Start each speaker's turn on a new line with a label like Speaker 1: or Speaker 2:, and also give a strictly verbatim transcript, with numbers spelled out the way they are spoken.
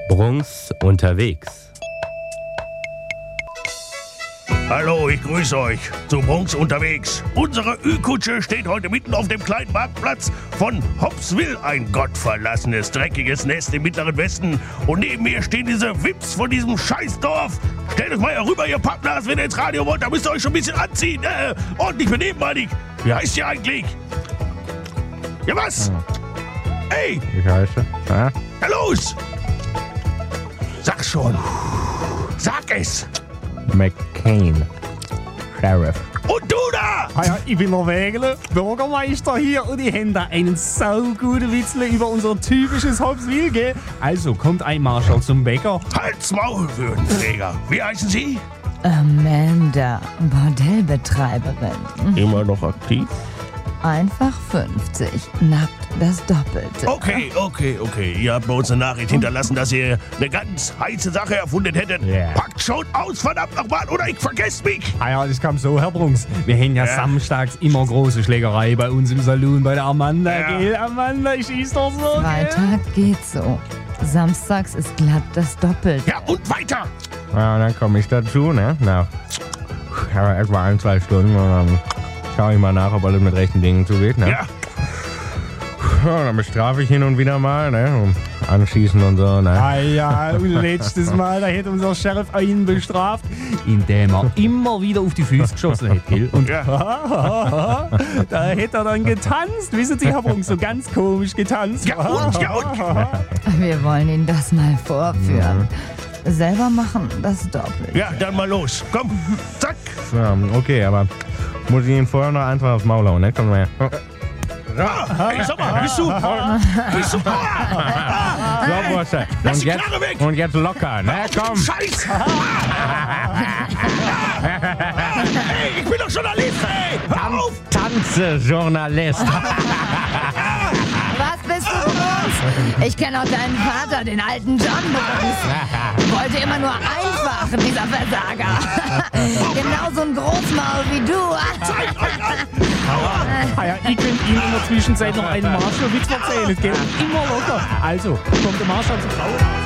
Speaker 1: Brunks unterwegs.
Speaker 2: Hallo, ich grüße euch zu Brunks unterwegs. Unsere Ü-Kutsche steht heute mitten auf dem kleinen Marktplatz von Hopswil, ein gottverlassenes, dreckiges Nest im mittleren Westen. Und neben mir stehen diese Wips von diesem Scheißdorf. Stellt euch mal hier rüber, ihr Pappnas, wenn ihr ins Radio wollt, da müsst ihr euch schon ein bisschen anziehen. Äh, ordentlich benehmen, meine ich. Wie heißt ihr eigentlich? Ja, was? Ey!
Speaker 1: Wie heißt er? Ja?
Speaker 2: Na los! Sag schon. Sag es.
Speaker 1: McCain. Sheriff.
Speaker 2: Und du da!
Speaker 3: Ah ja, ich bin der Wägele, Bürgermeister hier und ich habe da einen sauguten Witzle über unser typisches Hopswil, gell? Also kommt ein Marschall zum Bäcker.
Speaker 2: Halt's Maul, Würdenträger. Wie heißen Sie?
Speaker 4: Amanda, Bordellbetreiberin.
Speaker 2: Immer noch aktiv?
Speaker 4: Einfach fünfzig, nackt das Doppelte.
Speaker 2: Okay, okay, okay. Ihr habt bei uns eine Nachricht hinterlassen, dass ihr eine ganz heiße Sache erfunden hättet.
Speaker 3: Yeah.
Speaker 2: Packt schon aus, verdammt nochmal, oder ich vergesse mich.
Speaker 3: Ah ja, das kam so, Herr Brunks. Wir haben ja,
Speaker 2: Ja.
Speaker 3: samstags immer große Schlägerei bei uns im Saloon bei der Amanda,
Speaker 2: Ja.
Speaker 3: gell? Amanda, ich schieß doch so, gell?
Speaker 4: Freitag geht's so. Samstags ist glatt das Doppelte.
Speaker 2: Ja, und weiter.
Speaker 1: Ja, dann komme ich dazu, ne? Na, ja, etwa ein, zwei Stunden und dann schaue ich mal nach, ob alles mit rechten Dingen zugeht, ne?
Speaker 2: Ja,
Speaker 1: Ja, dann bestrafe ich hin und wieder mal, ne? Und anschießen und so, ne?
Speaker 3: Ah ja, und letztes Mal, da hätte unser Sheriff einen bestraft, indem er immer wieder auf die Füße geschossen hätte, gell? Und
Speaker 2: Ja.
Speaker 3: da hätte er dann getanzt, wissen Sie, Herr Brunks, so ganz komisch getanzt.
Speaker 2: ja und, ja und.
Speaker 4: Wir wollen Ihnen das mal vorführen. Selber machen das Doppelte.
Speaker 2: Ja, dann mal los. Komm, zack.
Speaker 1: Ja, okay, aber muss ich Ihnen vorher noch einfach aufs Maul hauen, ne? Komm mal her.
Speaker 2: Ah, ey, sag mal, bist du? Bist du? Ah,
Speaker 1: So, Bursche.
Speaker 2: Lass
Speaker 1: Und
Speaker 2: die
Speaker 1: jetzt,
Speaker 2: Knarre weg.
Speaker 1: und jetzt locker, ne? Komm.
Speaker 2: Scheiße. Ey, ich bin doch Journalist, ey. Hör auf.
Speaker 1: Tanze, Journalist.
Speaker 4: Was bist du, Brunks? Ich kenne auch deinen Vater, den alten John Brunks. Wollte immer nur einfach, dieser Versager. Genauso ein Großmaul wie du.
Speaker 3: Ah ja, ich könnte Ihnen in der Zwischenzeit noch einen Marschall-Witz erzählen, gell? Immer locker. Also, kommt der Marschall zum Frau.